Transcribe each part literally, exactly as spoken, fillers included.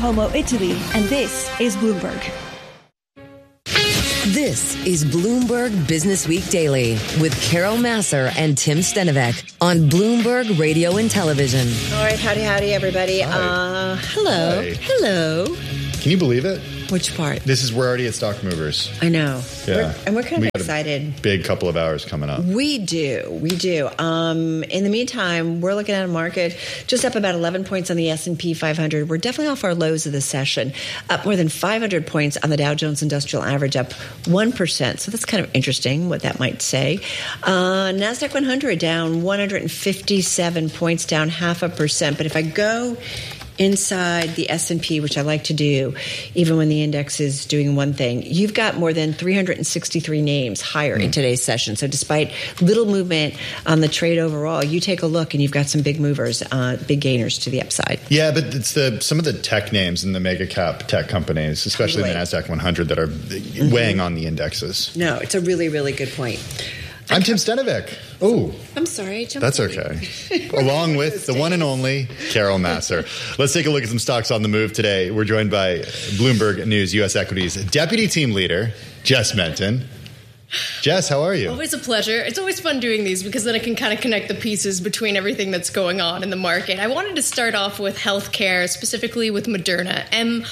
Como, Italy, and this is Bloomberg. This is Bloomberg Business Week Daily with Carol Massar and Tim Stenovec on Bloomberg Radio and Television. All right, howdy, howdy, everybody. Uh, hello. Hi. Hello. Can you believe it? Which part? This is, we're already at Stock Movers. I know. Yeah. We're, and we're kind of we got excited. A big couple of hours coming up. We do. We do. Um, in the meantime, we're looking at a market just up about eleven points on the S and P five hundred. We're definitely off our lows of the session. Up more than five hundred points on the Dow Jones Industrial Average, up one percent. So that's kind of interesting what that might say. Uh, NASDAQ one hundred down one hundred fifty-seven points, down half a percent. But if I go inside the S and P, which I like to do, even when the index is doing one thing, you've got more than three hundred sixty-three names higher mm. in today's session. So despite little movement on the trade overall, you take a look and you've got some big movers, uh, big gainers to the upside. Yeah, but it's the some of the tech names and the mega cap tech companies, especially totally. the NASDAQ one hundred, that are mm-hmm. weighing on the indexes. No, it's a really, really good point. I'm Tim Stenovec. Oh, I'm sorry. Jump that's okay. Along with the one and only Carol Massar. Let's take a look at some stocks on the move today. We're joined by Bloomberg News U S Equities Deputy Team Leader, Jess Menton. Jess, how are you? Always a pleasure. It's always fun doing these because then I can kind of connect the pieces between everything that's going on in the market. I wanted to start off with healthcare, specifically with Moderna,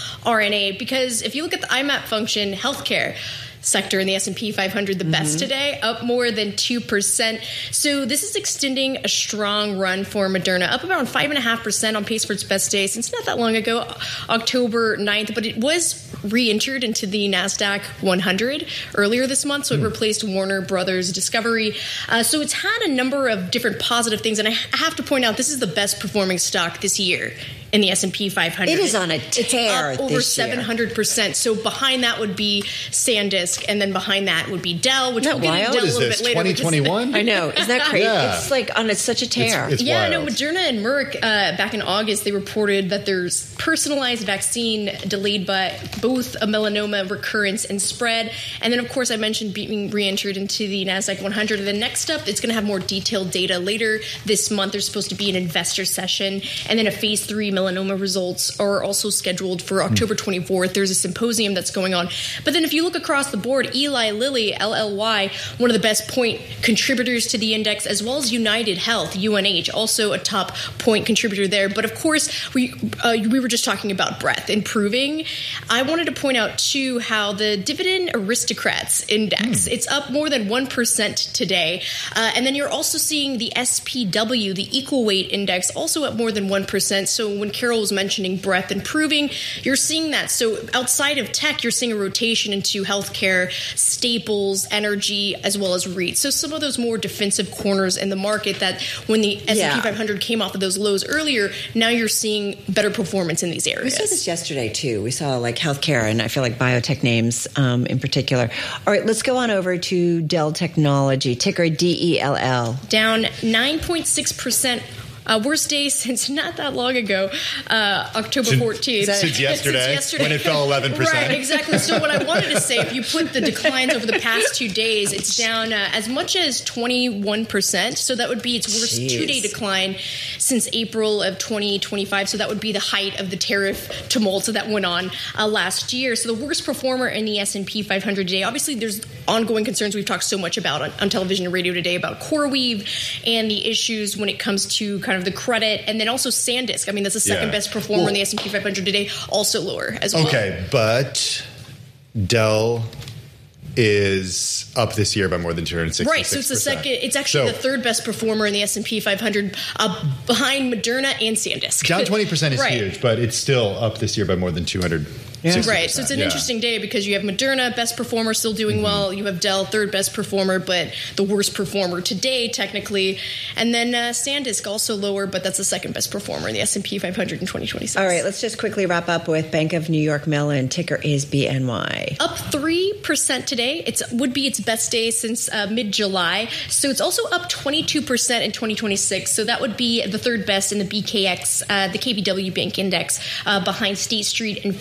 mRNA, because if you look at the I MAP function, healthcare sector in the S and P five hundred, the mm-hmm. best today, up more than two percent. So this is extending a strong run for Moderna, up around five point five percent on pace for its best day since not that long ago, October ninth. But it was re-entered into the NASDAQ one hundred earlier this month, so it mm. replaced Warner Brothers Discovery. Uh, so it's had a number of different positive things, and I have to point out this is the best performing stock this year in the S and P five hundred. It is on a tear it's up over seven hundred percent. So behind that would be SanDisk, and then behind that would be Dell, which we'll get into Dell a little bit later. twenty twenty-one? I know. Isn't that crazy? Yeah. It's like on a, such a tear. It's, it's yeah, wild. no, Moderna and Merck, uh, back in August, they reported that there's personalized vaccine delayed by both a melanoma recurrence and spread. And then, of course, I mentioned being re-entered into the NASDAQ one hundred. And then next up, it's going to have more detailed data later this month. There's supposed to be an investor session, and then a phase three melanoma results are also scheduled for October twenty-fourth. There's a symposium that's going on. But then if you look across the board, Eli Lilly, L L Y, one of the best point contributors to the index, as well as United Health, U N H, also a top point contributor there. But of course, we uh, we were just talking about breadth improving. I wanted to point out, too, how the Dividend Aristocrats Index, mm. it's up more than one percent today. Uh, and then you're also seeing the S P W, the Equal Weight Index, also up more than one percent. So when Carol was mentioning breadth improving, you're seeing that. So outside of tech, you're seeing a rotation into healthcare, staples, energy, as well as REITs. So some of those more defensive corners in the market that when the S and P yeah. five hundred came off of those lows earlier, now you're seeing better performance in these areas. We saw this yesterday, too. We saw like healthcare and I feel like biotech names um, in particular. All right, let's go on over to Dell Technology, ticker D E L L. Down nine point six percent. Uh, worst day since not that long ago, uh, October fourteenth. Since, since, yesterday, since yesterday, when it fell eleven percent. Right, exactly. So what I wanted to say, if you put the declines over the past two days, it's down uh, as much as twenty-one percent. So that would be its worst Jeez. two-day decline since April of twenty twenty-five. So that would be the height of the tariff tumult that went on uh, last year. So the worst performer in the S and P five hundred today. Obviously, there's ongoing concerns we've talked so much about on, on television and radio today about CoreWeave and the issues when it comes to kind of the credit, and then also SanDisk. I mean, that's the second yeah. best performer well, in the S and P five hundred today, also lower as well. Okay, but Dell is up this year by more than two hundred sixty-six percent. Right, so it's the second. It's actually so, the third best performer in the S and P five hundred, uh, behind Moderna and SanDisk. Down twenty percent is right. huge, but it's still up this year by more than two hundred. Yeah. Right, so it's an yeah. interesting day because you have Moderna, best performer, still doing mm-hmm. well. You have Dell, third best performer, but the worst performer today, technically. And then uh, SanDisk, also lower, but that's the second best performer in the S and P five hundred in twenty twenty-six. All right, let's just quickly wrap up with Bank of New York Mellon. Ticker is B N Y. Up three percent today. It would be its best day since uh, mid-July. So it's also up twenty-two percent in twenty twenty-six. So that would be the third best in the B K X, uh, the K B W Bank Index, uh, behind State Street and Fifth Third.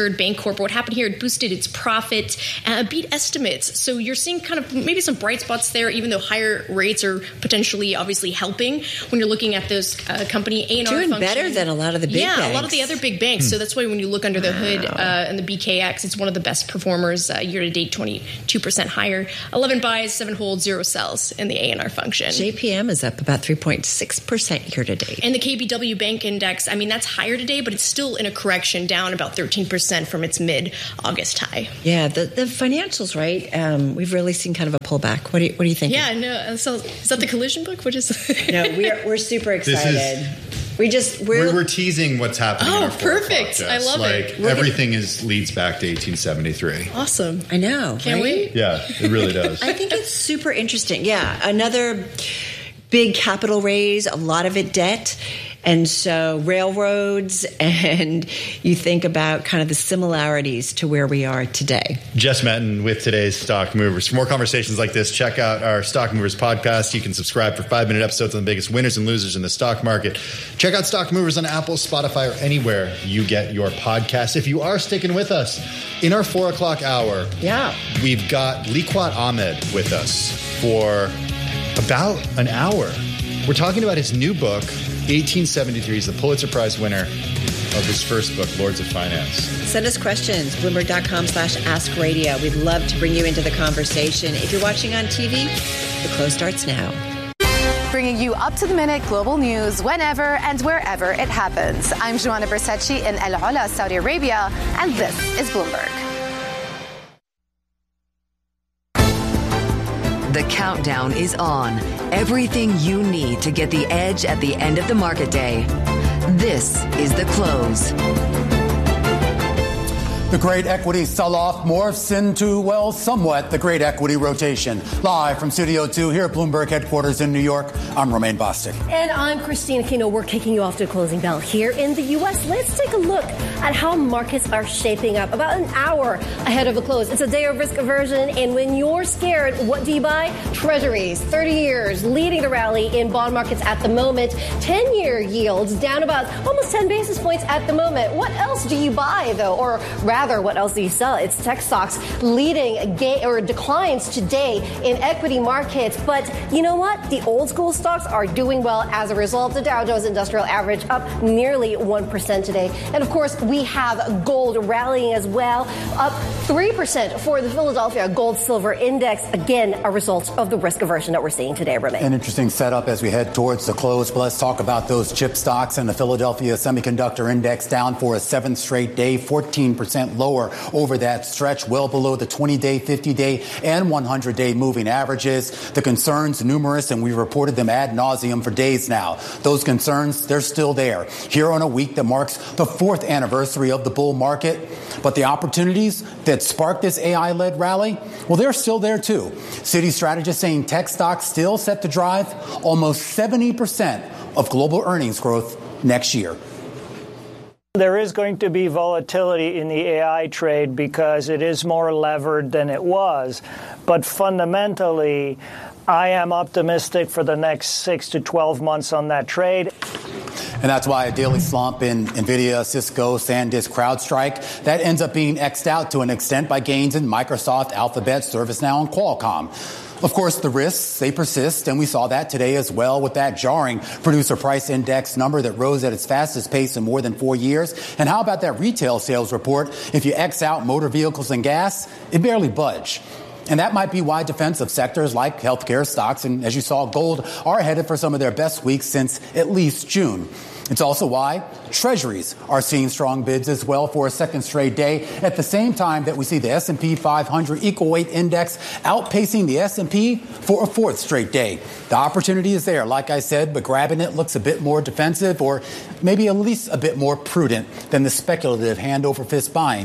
Third Bancorp. What happened here? It boosted its profit, uh, beat estimates. So you're seeing kind of maybe some bright spots there, even though higher rates are potentially obviously helping when you're looking at those uh, company A and R doing function. better than a lot of the big yeah, banks. a lot of the other big banks. Hmm. So that's why when you look under the hood uh, and the B K X, it's one of the best performers uh, year to date, twenty-two percent higher. eleven buys, seven holds, zero sells in the A and R function. J P M is up about three point six percent year to date. And the K B W Bank Index, I mean, that's higher today, but it's still in a correction, down about thirteen percent from its mid-August high. Yeah, the, the financials, right? Um, we've really seen kind of a pullback. What do you, what do you think? Yeah, no. So is that the collision book? What is? No, we're we're super excited. Is, we just we're, we we're teasing what's happening. Oh, in our perfect! I love like, it. Like everything is leads back to eighteen seventy-three. Awesome. I know. Can't right? wait. Yeah, it really does. I think it's super interesting. Yeah, another big capital raise, a lot of it debt. And so railroads, and you think about kind of the similarities to where we are today. Jess Metton with today's Stock Movers. For more conversations like this, check out our Stock Movers podcast. You can subscribe for five-minute episodes on the biggest winners and losers in the stock market. Check out Stock Movers on Apple, Spotify, or anywhere you get your podcasts. If you are sticking with us, in our four o'clock hour, yeah, we've got Liaquat Ahmed with us for about an hour. We're talking about his new book, eighteen seventy-three. He's the Pulitzer Prize winner of his first book, Lords of Finance. Send us questions, Bloomberg.com slash Ask Radio. We'd love to bring you into the conversation. If you're watching on T V, the close starts now. Bringing you up-to-the-minute global news whenever and wherever it happens. I'm Joanna Bersecci in El Ola, Saudi Arabia, and this is Bloomberg. The countdown is on. Everything you need to get the edge at the end of the market day. This is The Close. The great equity sell-off morphs into, well, somewhat the great equity rotation. Live from Studio two here at Bloomberg headquarters in New York, I'm Romaine Bostick. And I'm Christina Kino. We're kicking you off to the closing bell here in the U S. Let's take a look at how markets are shaping up about an hour ahead of the close. It's a day of risk aversion, and when you're scared, what do you buy? Treasuries, thirty years, leading the rally in bond markets at the moment. ten-year yields down about almost ten basis points at the moment. What else do you buy, though? Or rather, what else do you sell? It's tech stocks leading gain or declines today in equity markets. But you know what? The old school stocks are doing well as a result. The Dow Jones Industrial Average up nearly one percent today. And of course, we have gold rallying as well, up three percent for the Philadelphia Gold Silver Index. Again, a result of the risk aversion that we're seeing today, Romaine. An interesting setup as we head towards the close. But let's talk about those chip stocks and the Philadelphia Semiconductor Index down for a seventh straight day, fourteen percent lower over that stretch, well below the twenty-day, fifty-day, and one hundred-day moving averages. The concerns numerous, and we reported them ad nauseum for days now. Those concerns, they're still there. Here on a week that marks the fourth anniversary of the bull market. But the opportunities that sparked this A I-led rally, well, they're still there too. Citi strategists saying tech stocks still set to drive almost seventy percent of global earnings growth next year. There is going to be volatility in the A I trade because it is more levered than it was. But fundamentally, I am optimistic for the next six to twelve months on that trade. And that's why a daily slump in NVIDIA, Cisco, SanDisk, CrowdStrike, that ends up being X'd out to an extent by gains in Microsoft, Alphabet, ServiceNow, and Qualcomm. Of course, the risks, they persist, and we saw that today as well with that jarring producer price index number that rose at its fastest pace in more than four years. And how about that retail sales report? If you X out motor vehicles and gas, it barely budged. And that might be why defensive sectors like healthcare stocks and, as you saw, gold are headed for some of their best weeks since at least June. It's also why treasuries are seeing strong bids as well for a second straight day at the same time that we see the S and P five hundred equal weight index outpacing the S and P for a fourth straight day. The opportunity is there, like I said, but grabbing it looks a bit more defensive or maybe at least a bit more prudent than the speculative hand over fist buying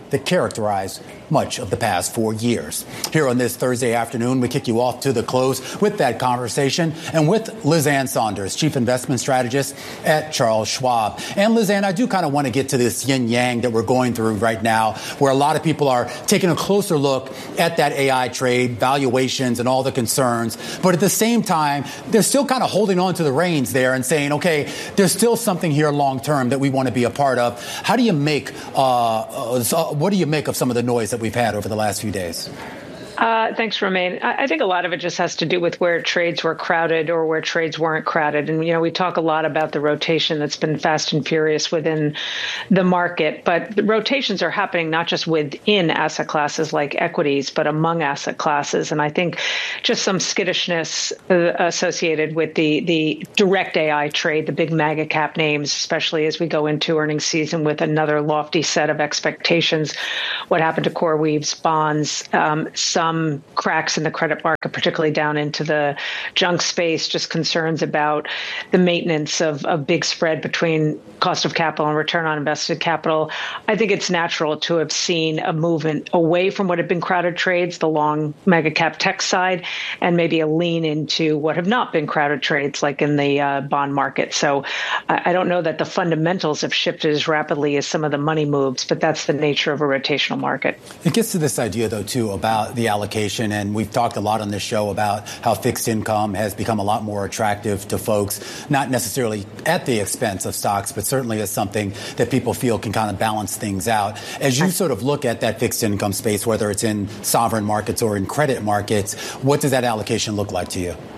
that characterized much of the past four years. Here on this Thursday afternoon, we kick you off to the close with that conversation and with Liz Ann Saunders, Chief Investment Strategist at Charles Schwab. And Liz Ann, I do kind of want to get to this yin-yang that we're going through right now, where a lot of people are taking a closer look at that A I trade, valuations and all the concerns. But at the same time, they're still kind of holding on to the reins there and saying, okay, there's still something here long term that we want to be a part of. How do you make, uh, uh, what do you make of some of the noise that we've had over the last few days? Uh, thanks, Romaine. I, I think a lot of it just has to do with where trades were crowded or where trades weren't crowded. And, you know, we talk a lot about the rotation that's been fast and furious within the market, but the rotations are happening not just within asset classes like equities, but among asset classes. And I think just some skittishness uh, associated with the, the direct A I trade, the big mega cap names, especially as we go into earnings season with another lofty set of expectations. What happened to CoreWeave's bonds, um, some Some cracks in the credit market, particularly down into the junk space, just concerns about the maintenance of a big spread between cost of capital and return on invested capital. I think it's natural to have seen a movement away from what had been crowded trades, the long mega cap tech side, and maybe a lean into what have not been crowded trades, like in the uh, bond market. So I, I don't know that the fundamentals have shifted as rapidly as some of the money moves, but that's the nature of a rotational market. It gets to this idea, though, too, about the allocation, and we've talked a lot on this show about how fixed income has become a lot more attractive to folks, not necessarily at the expense of stocks, but certainly as something that people feel can kind of balance things out. As you sort of look at that fixed income space, whether it's in sovereign markets or in credit markets, what does that allocation look like to you?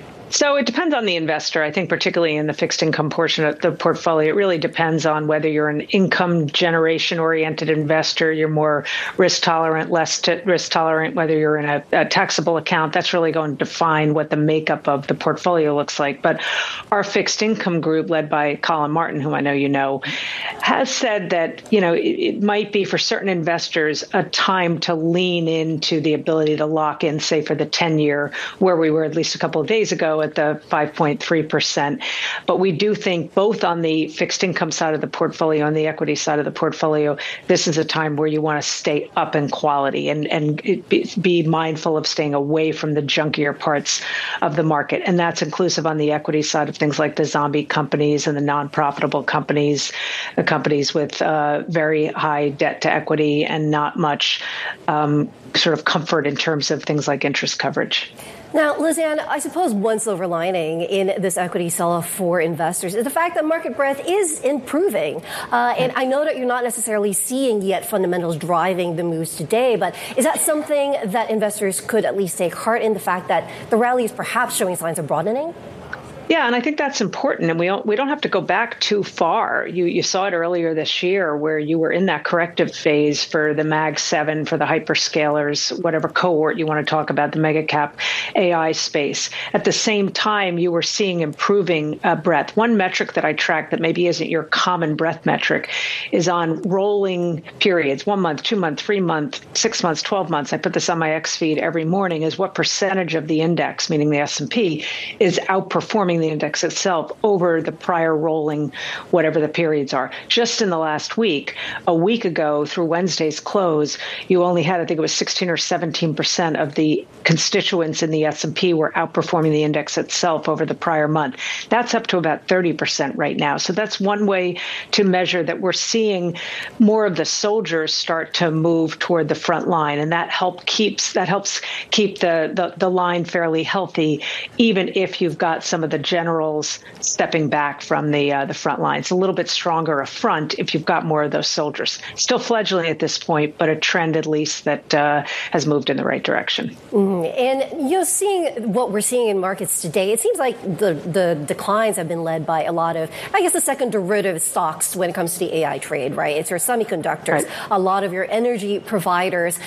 So it depends on the investor. I think particularly in the fixed income portion of the portfolio, it really depends on whether you're an income generation oriented investor, you're more risk tolerant, less t- risk tolerant, whether you're in a, a taxable account. That's really going to define what the makeup of the portfolio looks like. But our fixed income group, led by Colin Martin, whom I know you know, has said that, you know, it, it might be for certain investors a time to lean into the ability to lock in, say, for the ten year, where we were at least a couple of days ago at the five point three percent. But we do think both on the fixed income side of the portfolio and the equity side of the portfolio, this is a time where you want to stay up in quality and, and be, be mindful of staying away from the junkier parts of the market. And that's inclusive on the equity side of things like the zombie companies and the non-profitable companies, the companies with uh, very high debt to equity and not much um, sort of comfort in terms of things like interest coverage. Now, Liz Ann, I suppose one silver lining in this equity sell-off for investors is the fact that market breadth is improving. Uh, and I know that you're not necessarily seeing yet fundamentals driving the moves today, but is that something that investors could at least take heart in, the fact that the rally is perhaps showing signs of broadening? Yeah, and I think that's important, and we don't we don't have to go back too far. You you saw it earlier this year where you were in that corrective phase for the Mag seven, for the hyperscalers, whatever cohort you want to talk about, the mega cap A I space. At the same time, you were seeing improving uh, breadth. One metric that I track that maybe isn't your common breadth metric is on rolling periods, one month, two month, three month, six months, twelve months. I put this on my X feed every morning, is what percentage of the index, meaning the S and P, is outperforming the index itself over the prior rolling, whatever the periods are. Just in the last week, a week ago through Wednesday's close, you only had, I think it was sixteen or seventeen percent of the constituents in the S and P were outperforming the index itself over the prior month. That's up to about thirty percent right now. So that's one way to measure that we're seeing more of the soldiers start to move toward the front line. And that help keeps that helps keep the, the, the line fairly healthy, even if you've got some of the generals stepping back from the uh, the front line. It's a little bit stronger a front if you've got more of those soldiers. Still fledgling at this point, but a trend at least that uh, has moved in the right direction. Mm-hmm. And you know, seeing what we're seeing in markets today, it seems like the the declines have been led by a lot of, I guess, the second derivative stocks when it comes to the A I trade, right? It's your semiconductors, right, a lot of your energy providers.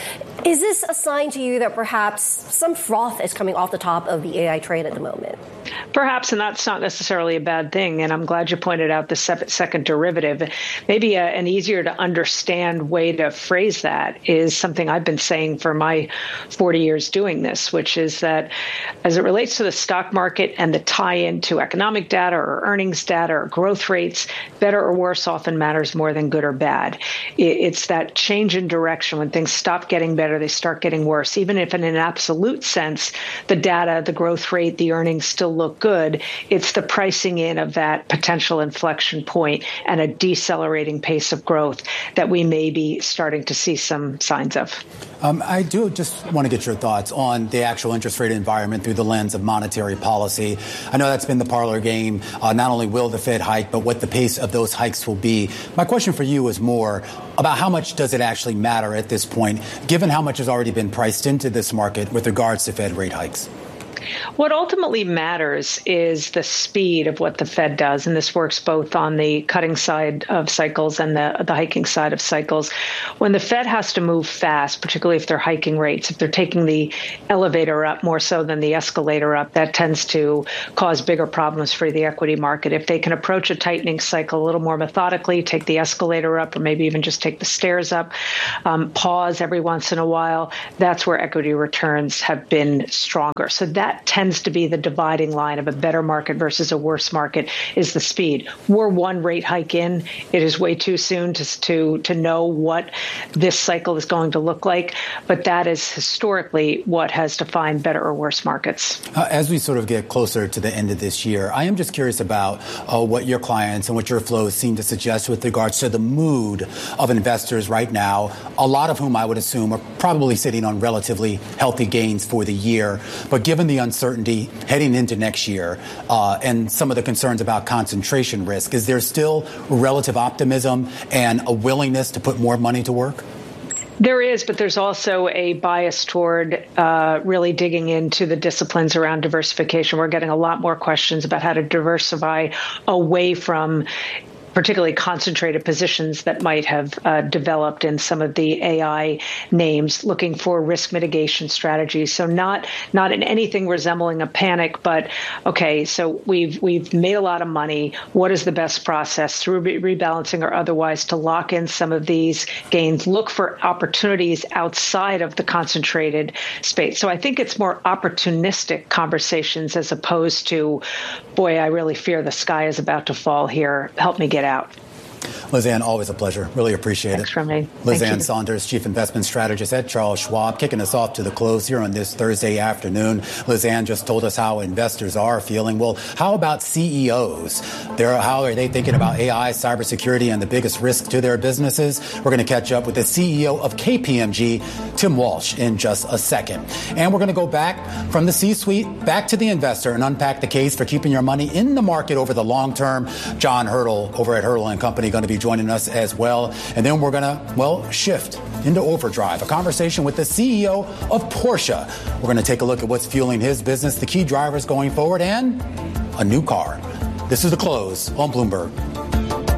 Is this a sign to you that perhaps some froth is coming off the top of the A I trade at the moment? Perhaps, and that's not necessarily a bad thing. And I'm glad you pointed out the second derivative. Maybe a, an easier to understand way to phrase that is something I've been saying for my forty years doing this, which is that as it relates to the stock market and the tie-in to economic data or earnings data or growth rates, better or worse often matters more than good or bad. It's that change in direction. When things stop getting better, they start getting worse. Even if in an absolute sense, the data, the growth rate, the earnings still look good, it's the pricing in of that potential inflection point and a decelerating pace of growth that we may be starting to see some signs of. Um, I do just want to get your thoughts on the actual interest rate environment through the lens of monetary policy. I know that's been the parlor game. Uh, not only will the Fed hike, but what the pace of those hikes will be. My question for you is more about how much does it actually matter at this point, given how much has already been priced into this market with regards to Fed rate hikes? What ultimately matters is the speed of what the Fed does, and this works both on the cutting side of cycles and the, the hiking side of cycles. When the Fed has to move fast, particularly if they're hiking rates, if they're taking the elevator up more so than the escalator up, that tends to cause bigger problems for the equity market. If they can approach a tightening cycle a little more methodically, take the escalator up, or maybe even just take the stairs up, um, pause every once in a while, that's where equity returns have been stronger. So that tends to be the dividing line of a better market versus a worse market is the speed. We're one rate hike in. It is way too soon to, to, to know what this cycle is going to look like, but that is historically what has defined better or worse markets. Uh, as we sort of get closer to the end of this year, I am just curious about uh, what your clients and what your flows seem to suggest with regards to the mood of investors right now, a lot of whom I would assume are probably sitting on relatively healthy gains for the year. But given the uncertainty heading into next year uh, and some of the concerns about concentration risk, is there still relative optimism and a willingness to put more money to work? There is, but there's also a bias toward uh, really digging into the disciplines around diversification. We're getting a lot more questions about how to diversify away from particularly concentrated positions that might have uh, developed in some of the A I names, looking for risk mitigation strategies. So not not in anything resembling a panic, but okay, so we've we've made a lot of money. What is the best process through re- rebalancing or otherwise to lock in some of these gains? Look for opportunities outside of the concentrated space. So I think it's more opportunistic conversations as opposed to, boy, I really fear the sky is about to fall here. Help me get out. Lizanne, always a pleasure. Really appreciate Thanks it. From me. Lizanne Saunders, Chief Investment Strategist at Charles Schwab, kicking us off to the close here on this Thursday afternoon. Lizanne just told us how investors are feeling. Well, how about C E Os? They're, how are they thinking about A I, cybersecurity, and the biggest risk to their businesses? We're going to catch up with the C E O of K P M G, Tim Walsh, in just a second. And we're going to go back from the C-suite back to the investor and unpack the case for keeping your money in the market over the long term. John Hurdle over at Hurdle and Company going to be joining us as well. And then we're going to, well, shift into overdrive, a conversation with the C E O of Porsche. We're going to take a look at what's fueling his business, the key drivers going forward, and a new car. This is The Close on Bloomberg.